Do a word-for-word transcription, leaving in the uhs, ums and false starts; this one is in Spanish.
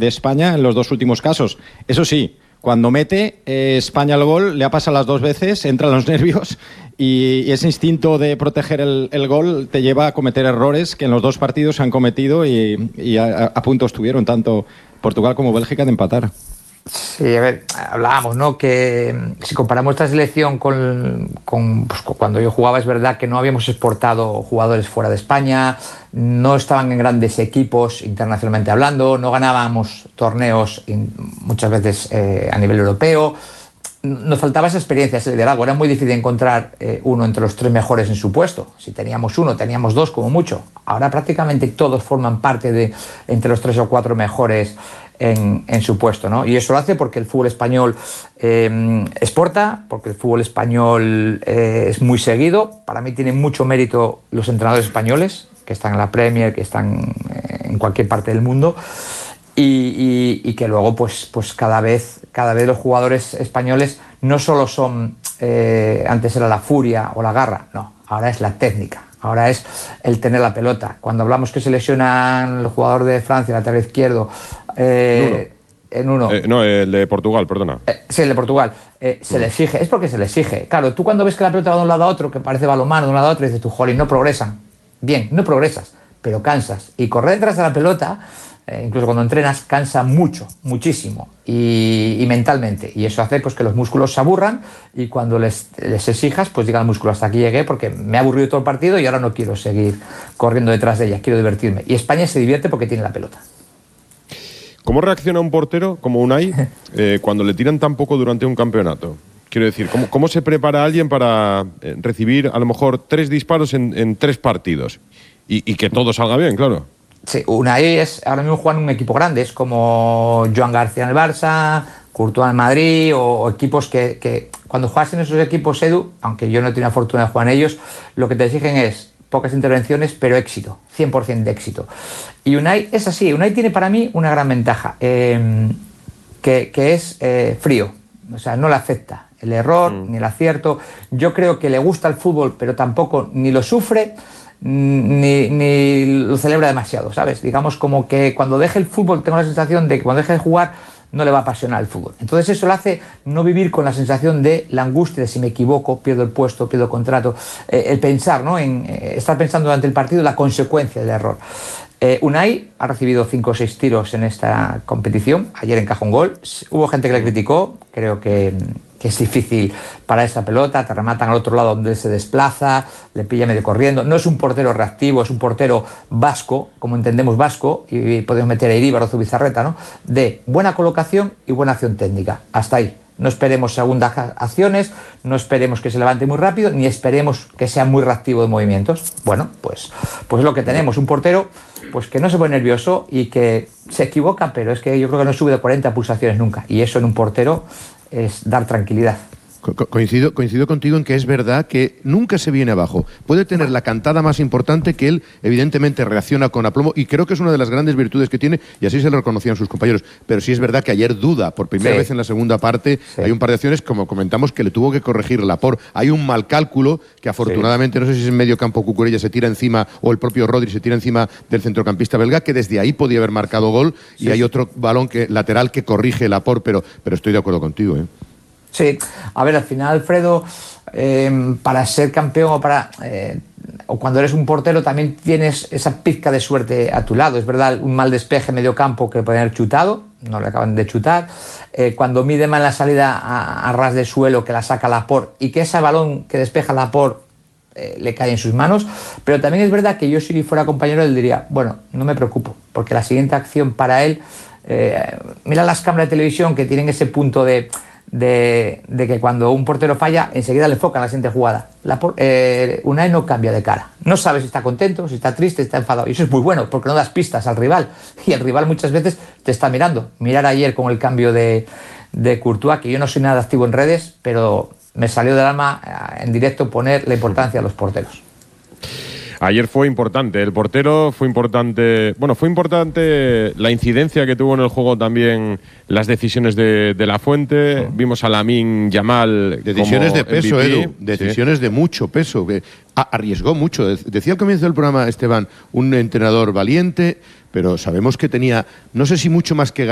de España en los dos últimos casos. Eso sí, cuando mete eh, España el gol, le ha pasado las dos veces, entran los nervios y, y ese instinto de proteger el, el gol te lleva a cometer errores que en los dos partidos se han cometido y, y a, a punto estuvieron tanto Portugal como Bélgica de empatar. Sí, a ver, hablábamos, ¿no? Que si comparamos esta selección con, con pues, cuando yo jugaba, es verdad que no habíamos exportado jugadores fuera de España, no estaban en grandes equipos internacionalmente hablando, no ganábamos torneos muchas veces eh, a nivel europeo. Nos faltaba esa experiencia, ese liderazgo. Era muy difícil encontrar eh, uno entre los tres mejores en su puesto. Si teníamos uno, teníamos dos como mucho. Ahora prácticamente todos forman parte de entre los tres o cuatro mejores en, en su puesto, ¿no? Y eso lo hace porque el fútbol español eh, exporta, porque el fútbol español eh, es muy seguido. Para mí tienen mucho mérito los entrenadores españoles, que están en la Premier, que están eh, en cualquier parte del mundo. Y, y, y que luego pues, pues cada vez cada vez los jugadores españoles no solo son eh, antes era la furia o la garra, no, ahora es la técnica, ahora es el tener la pelota. Cuando hablamos que se lesionan el jugador de Francia, lateral izquierdo, eh, en uno, eh, no, el de Portugal, perdona eh, sí, el de Portugal, eh, se le exige, es porque se le exige. Claro, tú cuando ves que la pelota va de un lado a otro, que parece balonmano de un lado a otro, dices tú, jolín, no progresan, bien, no progresas, pero cansas, y correr detrás de la pelota, Eh, incluso cuando entrenas, cansa mucho, muchísimo y, y mentalmente, y eso hace pues que los músculos se aburran y cuando les, les exijas pues diga el músculo, hasta aquí llegué porque me ha aburrido todo el partido y ahora no quiero seguir corriendo detrás de ella, quiero divertirme. Y España se divierte porque tiene la pelota. ¿Cómo reacciona un portero como Unai eh, cuando le tiran tan poco durante un campeonato? Quiero decir, ¿cómo, cómo se prepara alguien para eh, recibir a lo mejor tres disparos en, en tres partidos y, y que todo salga bien, claro? Sí, Unai es ahora mismo juega en un equipo grande, es como Joan García en el Barça, Courtois en Madrid, o, o equipos que, que cuando juegas en esos equipos, Edu, aunque yo no he tenido la fortuna de jugar en ellos, lo que te exigen es pocas intervenciones, pero éxito, cien por ciento de éxito. Y Unai es así, Unai tiene para mí una gran ventaja, eh, que, que es eh, frío, o sea, no le afecta el error mm. ni el acierto. Yo creo que le gusta el fútbol, pero tampoco ni lo sufre, Ni, ni lo celebra demasiado, ¿sabes? Digamos como que cuando deje el fútbol tengo la sensación de que cuando deje de jugar no le va a apasionar el fútbol. Entonces eso le hace no vivir con la sensación de la angustia de si me equivoco, pierdo el puesto, pierdo el contrato, eh, el pensar, ¿no? En eh, estar pensando durante el partido la consecuencia del error. Eh, Unai ha recibido cinco o seis tiros en esta competición, ayer encajó un gol, hubo gente que le criticó, creo que que es difícil para esa pelota, te rematan al otro lado donde él se desplaza, le pilla medio corriendo. No es un portero reactivo, es un portero vasco, como entendemos vasco, y podemos meter a Iríbar o Zubizarreta, ¿no? De buena colocación y buena acción técnica. Hasta ahí. No esperemos segundas acciones, no esperemos que se levante muy rápido, ni esperemos que sea muy reactivo de movimientos. Bueno, pues, pues es lo que tenemos, un portero pues que no se pone nervioso y que se equivoca, pero es que yo creo que no sube de cuarenta pulsaciones nunca, y eso en un portero es dar tranquilidad. Co coincido, coincido contigo en que es verdad que nunca se viene abajo. Puede tener la cantada más importante, que él evidentemente reacciona con aplomo, y creo que es una de las grandes virtudes que tiene, y así se lo reconocían sus compañeros. Pero sí es verdad que ayer duda, por primera sí. vez en la segunda parte, sí. hay un par de acciones, como comentamos, que le tuvo que corregir Laporte. Hay un mal cálculo que afortunadamente, sí. no sé si es en medio campo Cucurella se tira encima, o el propio Rodri se tira encima del centrocampista belga, que desde ahí podía haber marcado gol, sí. y hay otro balón que lateral que corrige Laporte, pero, pero estoy de acuerdo contigo, ¿eh? Sí, a ver, al final, Alfredo, eh, para ser campeón o para eh, o cuando eres un portero también tienes esa pizca de suerte a tu lado. Es verdad, un mal despeje medio campo que le pueden haber chutado, no le acaban de chutar. Eh, cuando mide mal la salida a, a ras de suelo que la saca Laporte y que ese balón que despeja Laporte eh, le cae en sus manos. Pero también es verdad que yo si fuera compañero él diría, bueno, no me preocupo, porque la siguiente acción para él, eh, mira las cámaras de televisión que tienen ese punto de... De, de que cuando un portero falla enseguida le enfocan la siguiente jugada. La, eh, Unai no cambia de cara, no sabe si está contento, si está triste, si está enfadado, y eso es muy bueno porque no das pistas al rival, y el rival muchas veces te está mirando. Mirar ayer con el cambio de, de Courtois, que yo no soy nada activo en redes, pero me salió del alma en directo poner la importancia a los porteros. Ayer fue importante, el portero fue importante, bueno, fue importante la incidencia que tuvo en el juego también las decisiones de, de La Fuente, mm. vimos a Lamine Yamal decisiones de peso, M V P, Edu, decisiones sí. de mucho peso, que arriesgó mucho. Decía al comienzo del programa Esteban, un entrenador valiente, pero sabemos que tenía, no sé si mucho más que